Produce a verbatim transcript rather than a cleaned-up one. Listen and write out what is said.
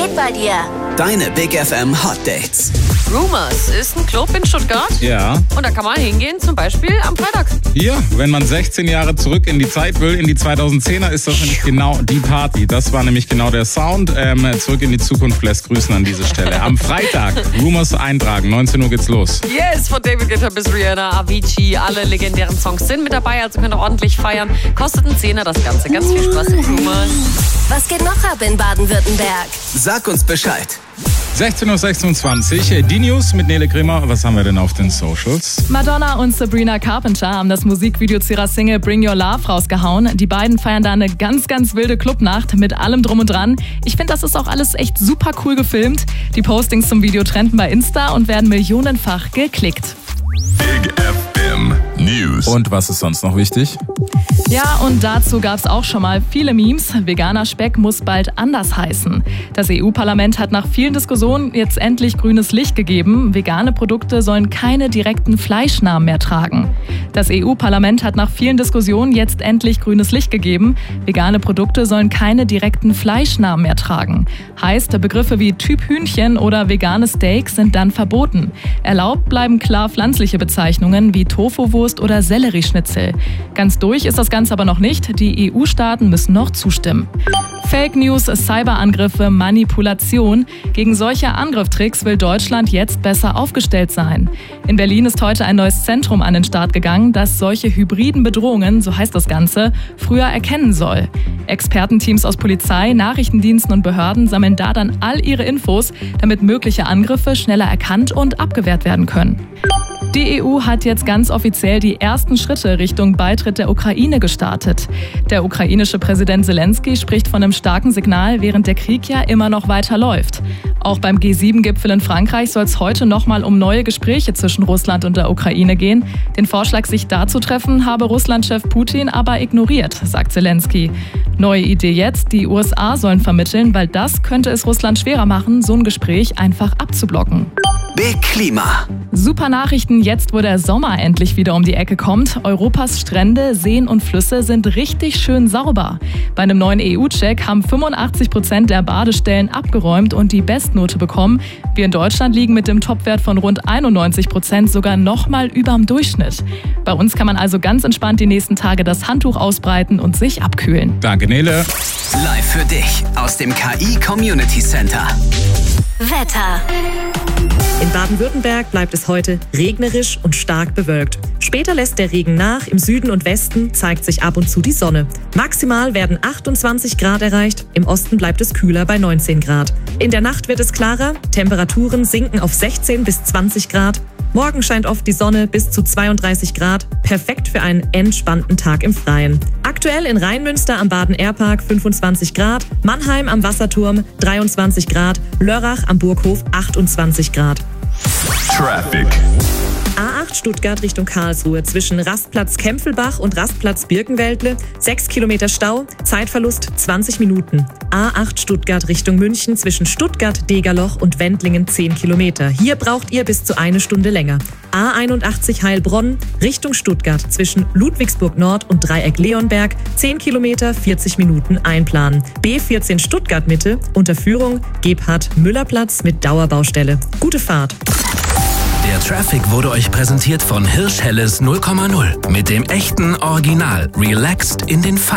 geht bei dir? Deine Big F M Hot Dates. Rumors ist ein Club in Stuttgart. Ja. Und da kann man hingehen, zum Beispiel am Freitag. Hier, wenn man sechzehn Jahre zurück in die Zeit will, in die zweitausendzehner, ist das nämlich genau die Party. Das war nämlich genau der Sound. Ähm, zurück in die Zukunft lässt grüßen an dieser Stelle. Am Freitag, Rumors eintragen, neunzehn Uhr geht's los. Yes, von David Guetta bis Rihanna, Avicii, alle legendären Songs sind mit dabei, also könnt ihr ordentlich feiern. Kostet einen Zehner das Ganze. Ganz viel Spaß mit Rumors. Was geht noch ab in Baden-Württemberg? Sag uns Bescheid. sechzehn Uhr sechsundzwanzig, die News mit Nele Grimmer. Was haben wir denn auf den Socials? Madonna und Sabrina Carpenter haben das Musikvideo zu ihrer Single Bring Your Love rausgehauen. Die beiden feiern da eine ganz, ganz wilde Clubnacht mit allem drum und dran. Ich finde, das ist auch alles echt super cool gefilmt. Die Postings zum Video trenden bei Insta und werden millionenfach geklickt. Big F M News. Und was ist sonst noch wichtig? Ja, und dazu gab es auch schon mal viele Memes. Veganer Speck muss bald anders heißen. Das E U-Parlament hat nach vielen Diskussionen jetzt endlich grünes Licht gegeben. Vegane Produkte sollen keine direkten Fleischnamen mehr tragen. Das E U-Parlament hat nach vielen Diskussionen jetzt endlich grünes Licht gegeben. Vegane Produkte sollen keine direkten Fleischnamen mehr tragen. Heißt, Begriffe wie Typ Hühnchen oder vegane Steaks sind dann verboten. Erlaubt bleiben klar pflanzliche Bezeichnungen wie Tofu-Wurst oder Sellerieschnitzel. Ganz durch ist das Ganze aber noch nicht. Die E U-Staaten müssen noch zustimmen. Fake News, Cyberangriffe, Manipulation. Gegen solche Angriffstricks will Deutschland jetzt besser aufgestellt sein. In Berlin ist heute ein neues Zentrum an den Start gegangen, das solche hybriden Bedrohungen, so heißt das Ganze, früher erkennen soll. Expertenteams aus Polizei, Nachrichtendiensten und Behörden sammeln da dann all ihre Infos, damit mögliche Angriffe schneller erkannt und abgewehrt werden können. Die E U hat jetzt ganz offiziell die ersten Schritte Richtung Beitritt der Ukraine gestartet. Der ukrainische Präsident Zelensky spricht von einem starken Signal, während der Krieg ja immer noch weiter läuft. Auch beim G sieben Gipfel in Frankreich soll es heute nochmal um neue Gespräche zwischen Russland und der Ukraine gehen. Den Vorschlag, sich da zu treffen, habe Russlandchef Putin aber ignoriert, sagt Zelensky. Neue Idee jetzt, die U S A sollen vermitteln, weil das könnte es Russland schwerer machen, so ein Gespräch einfach abzublocken. Big Klima. Super Nachrichten jetzt, wo der Sommer endlich wieder um die Ecke kommt. Europas Strände, Seen und Flüsse sind richtig schön sauber. Bei einem neuen E U-Check haben fünfundachtzig Prozent der Badestellen abgeräumt und die Bestnote bekommen. Wir in Deutschland liegen mit dem Topwert von rund einundneunzig Prozent sogar nochmal überm Durchschnitt. Bei uns kann man also ganz entspannt die nächsten Tage das Handtuch ausbreiten und sich abkühlen. Danke, Nele. Live für dich aus dem K I Community Center. Wetter. In Baden-Württemberg bleibt es heute regnerisch und stark bewölkt. Später lässt der Regen nach, im Süden und Westen zeigt sich ab und zu die Sonne. Maximal werden achtundzwanzig Grad erreicht, im Osten bleibt es kühler bei neunzehn Grad. In der Nacht wird es klarer, Temperaturen sinken auf sechzehn bis zwanzig Grad. Morgen scheint oft die Sonne bis zu zweiunddreißig Grad, perfekt für einen entspannten Tag im Freien. Aktuell in Rheinmünster am Baden-Airpark fünfundzwanzig Grad, Mannheim am Wasserturm dreiundzwanzig Grad, Lörrach am Burghof achtundzwanzig Grad. Traffic. A acht Stuttgart Richtung Karlsruhe zwischen Rastplatz Kempfelbach und Rastplatz Birkenwäldle, sechs Kilometer Stau, Zeitverlust zwanzig Minuten. A acht Stuttgart Richtung München zwischen Stuttgart, Degerloch und Wendlingen zehn Kilometer. Hier braucht ihr bis zu eine Stunde länger. A einundachtzig Heilbronn Richtung Stuttgart zwischen Ludwigsburg Nord und Dreieck Leonberg zehn Kilometer, vierzig Minuten einplanen. B vierzehn Stuttgart Mitte unter Führung Gebhard-Müller-Platz mit Dauerbaustelle. Gute Fahrt. Der Traffic wurde euch präsentiert von Hirsch Helles null Komma null mit dem echten Original Relaxed in den Feierabend.